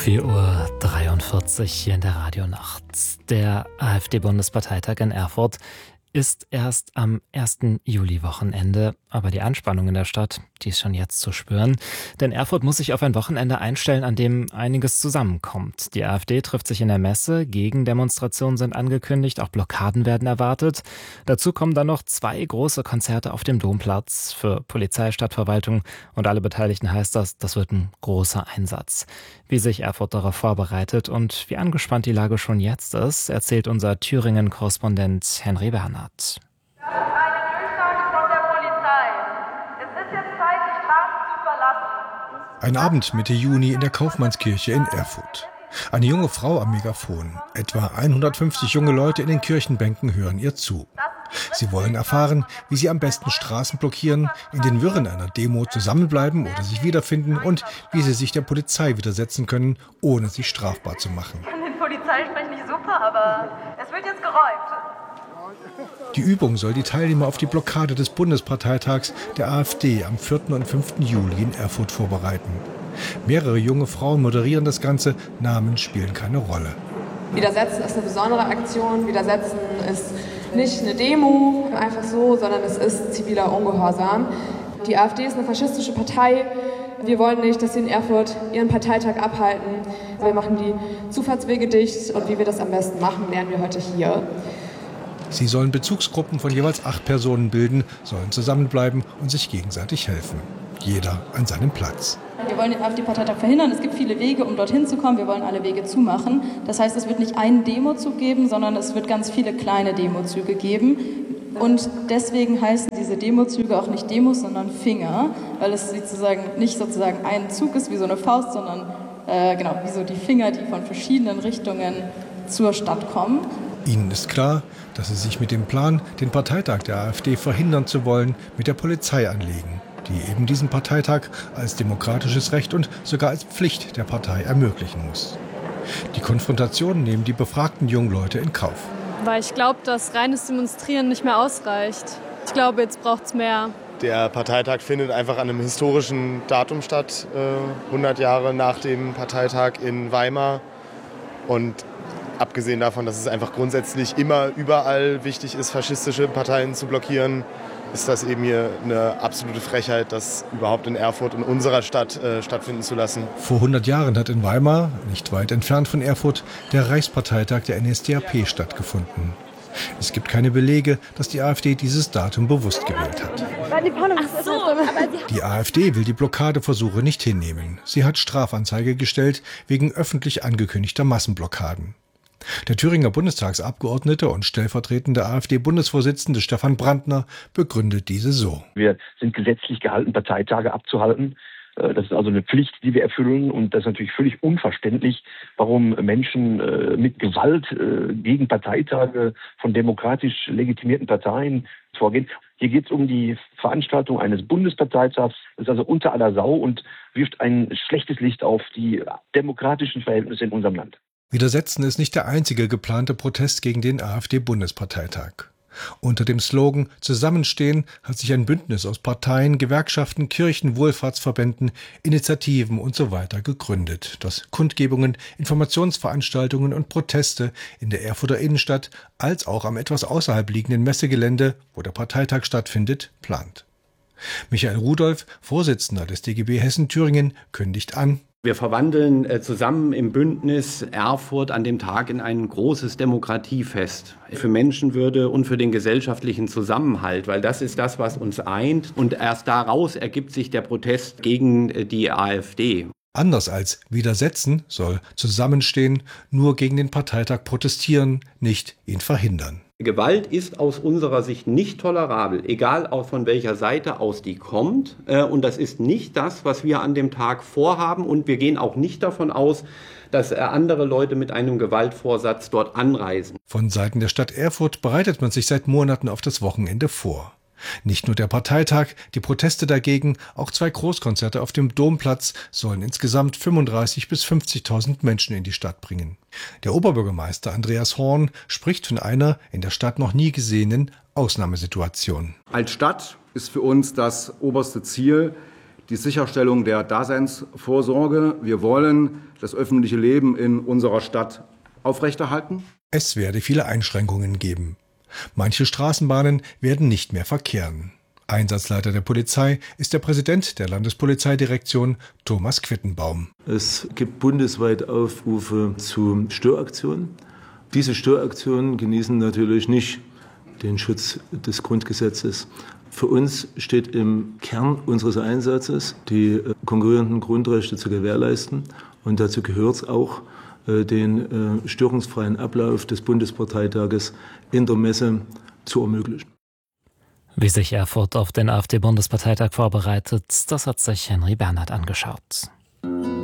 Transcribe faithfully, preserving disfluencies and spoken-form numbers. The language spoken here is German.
vier Uhr dreiundvierzig hier in der Radionacht. Der AfD-Bundesparteitag in Erfurt ist erst am ersten Juli-Wochenende, aber die Anspannung in der Stadt, die ist schon jetzt zu spüren. Denn Erfurt muss sich auf ein Wochenende einstellen, an dem einiges zusammenkommt. Die AfD trifft sich in der Messe, Gegendemonstrationen sind angekündigt, auch Blockaden werden erwartet. Dazu kommen dann noch zwei große Konzerte auf dem Domplatz. Für Polizei, Stadtverwaltung und alle Beteiligten heißt das, das wird ein großer Einsatz. Wie sich Erfurt darauf vorbereitet und wie angespannt die Lage schon jetzt ist, erzählt unser Thüringen-Korrespondent Henry Bernhard. Das ist eine Durchsage von der Polizei. Es ist jetzt Zeit, die Straßen zu verlassen. Ein Abend Mitte Juni in der Kaufmannskirche in Erfurt. Eine junge Frau am Megafon. Etwa hundertfünfzig junge Leute in den Kirchenbänken hören ihr zu. Sie wollen erfahren, wie sie am besten Straßen blockieren, in den Wirren einer Demo zusammenbleiben oder sich wiederfinden und wie sie sich der Polizei widersetzen können, ohne sich strafbar zu machen. Ich kann den Polizeisprech nicht super, aber es wird jetzt geräumt. Die Übung soll die Teilnehmer auf die Blockade des Bundesparteitags der AfD am vierten und fünften Juli in Erfurt vorbereiten. Mehrere junge Frauen moderieren das Ganze, Namen spielen keine Rolle. Widersetzen ist eine besondere Aktion, Widersetzen ist nicht eine Demo, einfach so, sondern es ist ziviler Ungehorsam. Die AfD ist eine faschistische Partei. Wir wollen nicht, dass sie in Erfurt ihren Parteitag abhalten. Wir machen die Zufahrtswege dicht und wie wir das am besten machen, lernen wir heute hier. Sie sollen Bezugsgruppen von jeweils acht Personen bilden, sollen zusammenbleiben und sich gegenseitig helfen. Jeder an seinem Platz. Wir wollen den AfD-Parteitag verhindern. Es gibt viele Wege, um dorthin zu kommen. Wir wollen alle Wege zumachen. Das heißt, es wird nicht einen Demozug geben, sondern es wird ganz viele kleine Demozüge geben. Und deswegen heißen diese Demozüge auch nicht Demos, sondern Finger, weil es sozusagen nicht sozusagen ein Zug ist wie so eine Faust, sondern äh, genau wie so die Finger, die von verschiedenen Richtungen zur Stadt kommen. Ihnen ist klar, dass sie sich mit dem Plan, den Parteitag der AfD verhindern zu wollen, mit der Polizei anlegen, die eben diesen Parteitag als demokratisches Recht und sogar als Pflicht der Partei ermöglichen muss. Die Konfrontation nehmen die befragten jungen Leute in Kauf. Weil ich glaube, dass reines Demonstrieren nicht mehr ausreicht. Ich glaube, jetzt braucht es mehr. Der Parteitag findet einfach an einem historischen Datum statt, äh, hundert Jahre nach dem Parteitag in Weimar. Und abgesehen davon, dass es einfach grundsätzlich immer überall wichtig ist, faschistische Parteien zu blockieren, ist das eben hier eine absolute Frechheit, das überhaupt in Erfurt, in unserer Stadt, äh, stattfinden zu lassen. Vor hundert Jahren hat in Weimar, nicht weit entfernt von Erfurt, der Reichsparteitag der N S D A P stattgefunden. Es gibt keine Belege, dass die AfD dieses Datum bewusst gewählt hat. Ach so, aber Die AfD will die Blockadeversuche nicht hinnehmen. Sie hat Strafanzeige gestellt wegen öffentlich angekündigter Massenblockaden. Der Thüringer Bundestagsabgeordnete und stellvertretende AfD-Bundesvorsitzende Stefan Brandner begründet diese so. Wir sind gesetzlich gehalten, Parteitage abzuhalten. Das ist also eine Pflicht, die wir erfüllen. Und das ist natürlich völlig unverständlich, warum Menschen mit Gewalt gegen Parteitage von demokratisch legitimierten Parteien vorgehen. Hier geht es um die Veranstaltung eines Bundesparteitags. Das ist also unter aller Sau und wirft ein schlechtes Licht auf die demokratischen Verhältnisse in unserem Land. Widersetzen ist nicht der einzige geplante Protest gegen den AfD-Bundesparteitag. Unter dem Slogan Zusammenstehen hat sich ein Bündnis aus Parteien, Gewerkschaften, Kirchen, Wohlfahrtsverbänden, Initiativen usw. gegründet, das Kundgebungen, Informationsveranstaltungen und Proteste in der Erfurter Innenstadt als auch am etwas außerhalb liegenden Messegelände, wo der Parteitag stattfindet, plant. Michael Rudolph, Vorsitzender des D G B Hessen-Thüringen, kündigt an: Wir verwandeln äh, zusammen im Bündnis Erfurt an dem Tag in ein großes Demokratiefest für Menschenwürde und für den gesellschaftlichen Zusammenhalt, weil das ist das, was uns eint. Und erst daraus ergibt sich der Protest gegen äh, die AfD. Anders als widersetzen soll Zusammenstehen nur gegen den Parteitag protestieren, nicht ihn verhindern. Gewalt ist aus unserer Sicht nicht tolerabel, egal auch von welcher Seite aus die kommt. Und das ist nicht das, was wir an dem Tag vorhaben. Und wir gehen auch nicht davon aus, dass andere Leute mit einem Gewaltvorsatz dort anreisen. Von Seiten der Stadt Erfurt bereitet man sich seit Monaten auf das Wochenende vor. Nicht nur der Parteitag, die Proteste dagegen, auch zwei Großkonzerte auf dem Domplatz sollen insgesamt fünfunddreißigtausend bis fünfzigtausend Menschen in die Stadt bringen. Der Oberbürgermeister Andreas Horn spricht von einer in der Stadt noch nie gesehenen Ausnahmesituation. Als Stadt ist für uns das oberste Ziel, die Sicherstellung der Daseinsvorsorge. Wir wollen das öffentliche Leben in unserer Stadt aufrechterhalten. Es werde viele Einschränkungen geben. Manche Straßenbahnen werden nicht mehr verkehren. Einsatzleiter der Polizei ist der Präsident der Landespolizeidirektion, Thomas Quittenbaum. Es gibt bundesweit Aufrufe zu Störaktionen. Diese Störaktionen genießen natürlich nicht den Schutz des Grundgesetzes. Für uns steht im Kern unseres Einsatzes, die konkurrierenden Grundrechte zu gewährleisten. Und dazu gehört es auch, den störungsfreien Ablauf des Bundesparteitages in der Messe zu ermöglichen. Wie sich Erfurt auf den AfD-Bundesparteitag vorbereitet, das hat sich Henry Bernhard angeschaut.